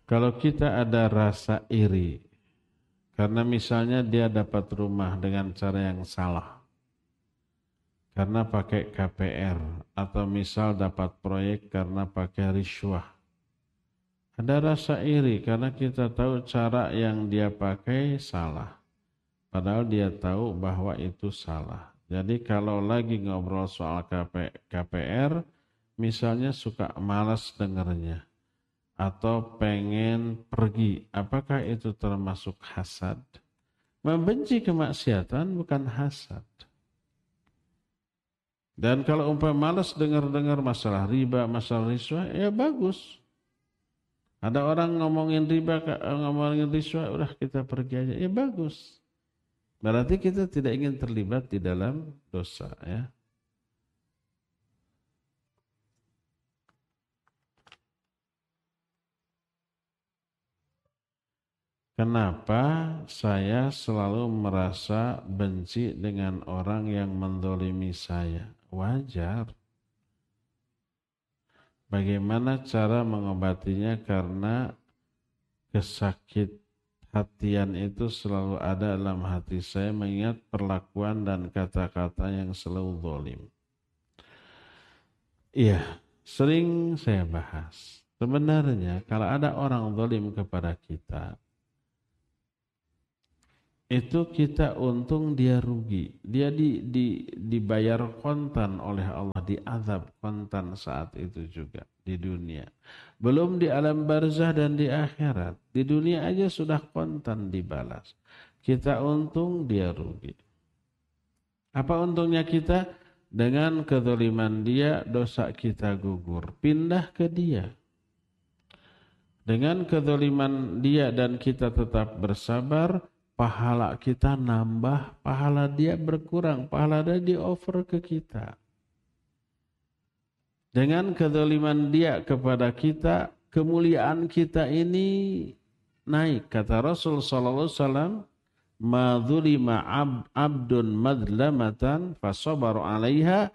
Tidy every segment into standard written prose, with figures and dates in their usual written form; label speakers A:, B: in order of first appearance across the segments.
A: Kalau kita ada rasa iri, karena misalnya dia dapat rumah dengan cara yang salah, karena pakai KPR, atau misal dapat proyek karena pakai riswah. Ada rasa iri karena kita tahu cara yang dia pakai salah. Padahal dia tahu bahwa itu salah. Jadi kalau lagi ngobrol soal KPR, misalnya suka malas dengernya. Atau pengen pergi. Apakah itu termasuk hasad? Membenci kemaksiatan bukan hasad. Dan kalau malas dengar-dengar masalah riba, masalah riswah, ya bagus. Ada orang ngomongin riba, ngomongin riswah, udah kita pergi aja, ya bagus. Berarti kita tidak ingin terlibat di dalam dosa, ya. Kenapa saya selalu merasa benci dengan orang yang mendolimi saya? Wajar. Bagaimana cara mengobatinya? Karena kesakit hatian itu selalu ada dalam hati saya mengingat perlakuan dan kata-kata yang selalu zalim. Iya, sering saya bahas. Sebenarnya kalau ada orang zalim kepada kita, itu kita untung dia rugi. Dia dibayar kontan oleh Allah, diazab kontan saat itu juga di dunia. Belum di alam barzah dan di akhirat. Di dunia aja sudah kontan dibalas. Kita untung, dia rugi. Apa untungnya kita? Dengan kezaliman dia, dosa kita gugur. Pindah ke dia. Dengan kezaliman dia dan kita tetap bersabar, pahala kita nambah, pahala dia berkurang, pahala dia di-offer ke kita. Dengan kezaliman dia kepada kita, kemuliaan kita ini naik. Kata Rasul sallallahu alaihi wasallam, "Ma dzulima 'abdun madlamatan fasabaru 'alaiha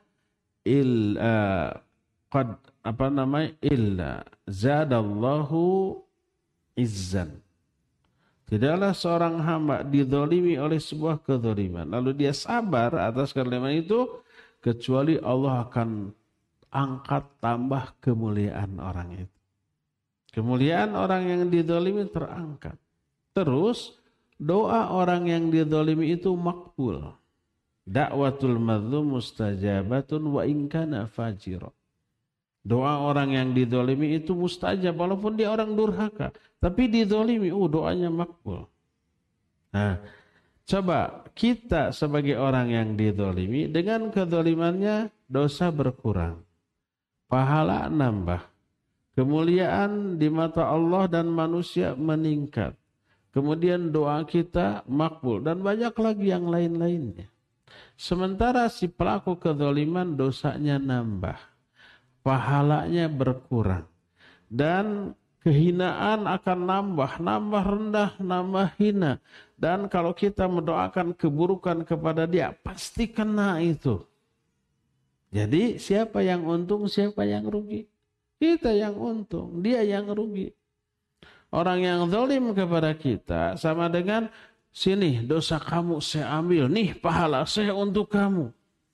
A: illa zadallahu izzan." Tidaklah seorang hamba dizalimi oleh sebuah kezaliman, lalu dia sabar atas kezaliman itu, kecuali Allah akan angkat tambah kemuliaan orang itu. Kemuliaan orang yang dizalimi terangkat. Terus doa orang yang dizalimi itu makbul. Da'watul mazlum mustajabatun wa in kana fajira. Doa orang yang dizalimi itu mustajab walaupun dia orang durhaka. Tapi dizalimi, doanya makbul. Nah, coba kita sebagai orang yang dizalimi, dengan kezalimannya dosa berkurang. Pahala nambah. Kemuliaan di mata Allah dan manusia meningkat. Kemudian doa kita makbul. Dan banyak lagi yang lain-lainnya. Sementara si pelaku kezaliman dosanya nambah. Pahalanya berkurang. Dan kehinaan akan nambah rendah, nambah hina. Dan kalau kita mendoakan keburukan kepada dia, pasti kena itu. Jadi siapa yang untung, siapa yang rugi? Kita yang untung, dia yang rugi. Orang yang zalim kepada kita sama dengan, sini dosa kamu saya ambil, nih pahala saya untuk kamu.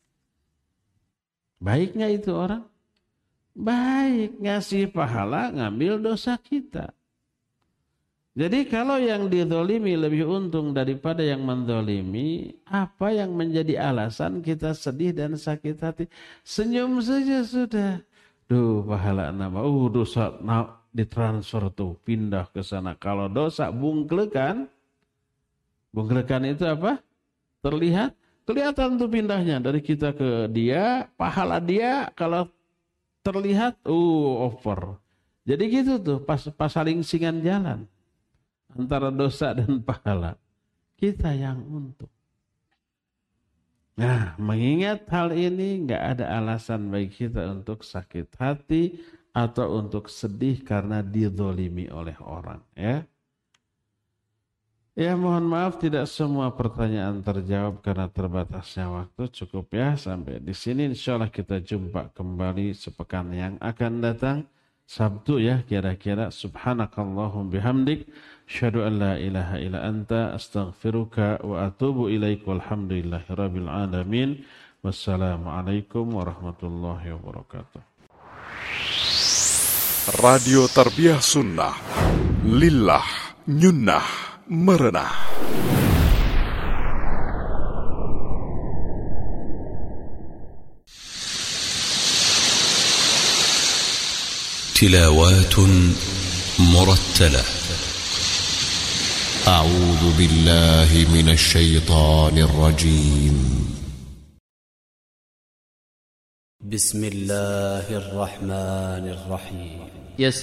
A: Baik nggak itu orang? Baik, ngasih pahala, ngambil dosa kita. Jadi kalau yang dizalimi lebih untung daripada yang menzalimi, apa yang menjadi alasan kita sedih dan sakit hati? Senyum saja sudah. Duh, pahala nama. Dosa ditransfer tuh, pindah ke sana. Kalau dosa bungklekan itu apa? Terlihat, kelihatan tuh pindahnya dari kita ke dia, pahala dia kalau terlihat, over. Jadi gitu tuh, pas saling singan jalan antara dosa dan pahala. Kita yang untung. Nah, mengingat hal ini, nggak ada alasan bagi kita untuk sakit hati atau untuk sedih karena dizalimi oleh orang. Ya, mohon maaf tidak semua pertanyaan terjawab karena terbatasnya waktu. Cukup ya sampai di sini. Insya Allah kita jumpa kembali sepekan yang akan datang. Sabtu ya kira-kira. Subhanakallahum bihamdik, asyhadu an la ilaha illa anta, astaghfiruka wa atubu ilaik, walhamdulillahi rabbil alamin. Wassalamualaikum warahmatullahi wabarakatuh.
B: Radio Tarbiyah Sunnah, lillah, nyunnah, merenah.
C: تلاوات مرتلة. أعوذ بالله من الشيطان الرجيم. بسم الله الرحمن الرحيم.